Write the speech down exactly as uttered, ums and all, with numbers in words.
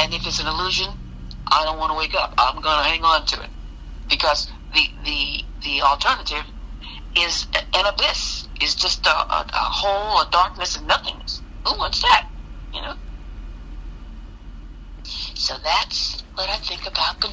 And if it's an illusion, I don't want to wake up. I'm going to hang on to it. Because the the the alternative is an abyss. Is just a, a, a hole, a darkness, and nothingness. Who wants that? You know? So that's what I think about